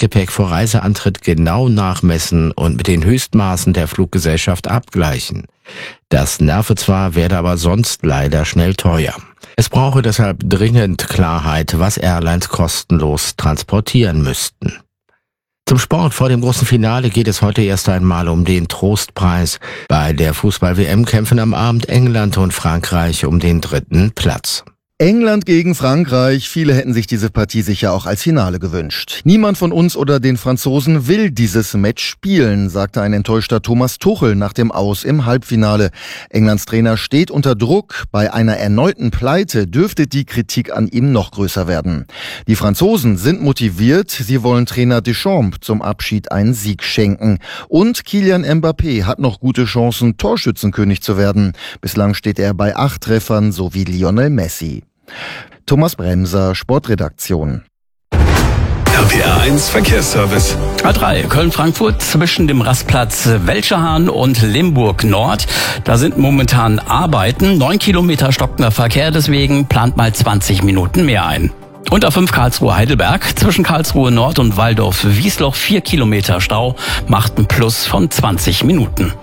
Handgepäck vor Reiseantritt genau nachmessen und mit den Höchstmaßen der Fluggesellschaft abgleichen. Das nerve zwar, werde aber sonst leider schnell teuer. Es brauche deshalb dringend Klarheit, was Airlines kostenlos transportieren müssten. Zum Sport. Vor dem großen Finale geht es heute erst einmal um den Trostpreis. Bei der Fußball-WM kämpfen am Abend England und Frankreich um den 3. Platz. England gegen Frankreich. Viele hätten sich diese Partie sicher auch als Finale gewünscht. Niemand von uns oder den Franzosen will dieses Match spielen, sagte ein enttäuschter Thomas Tuchel nach dem Aus im Halbfinale. Englands Trainer steht unter Druck. Bei einer erneuten Pleite dürfte die Kritik an ihm noch größer werden. Die Franzosen sind motiviert. Sie wollen Trainer Deschamps zum Abschied einen Sieg schenken. Und Kylian Mbappé hat noch gute Chancen, Torschützenkönig zu werden. Bislang steht er bei 8 Treffern, so wie Lionel Messi. Thomas Bremser, Sportredaktion. RPR1 Verkehrsservice. A3 Köln-Frankfurt zwischen dem Rastplatz Welschehahn und Limburg Nord. Da sind momentan Arbeiten. 9 Kilometer stockender Verkehr, deswegen plant mal 20 Minuten mehr ein. Und A5 Karlsruhe-Heidelberg zwischen Karlsruhe Nord und Waldorf-Wiesloch 4 Kilometer Stau, macht ein Plus von 20 Minuten.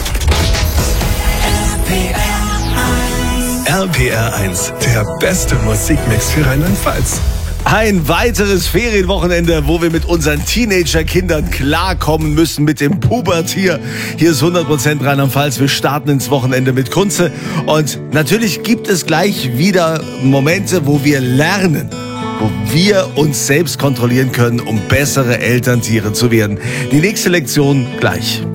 RPR1, der beste Musikmix für Rheinland-Pfalz. Ein weiteres Ferienwochenende, wo wir mit unseren Teenager-Kindern klarkommen müssen mit dem Pubertier. Hier ist 100% Rheinland-Pfalz. Wir starten ins Wochenende mit Kunze. Und natürlich gibt es gleich wieder Momente, wo wir lernen, wo wir uns selbst kontrollieren können, um bessere Elterntiere zu werden. Die nächste Lektion gleich.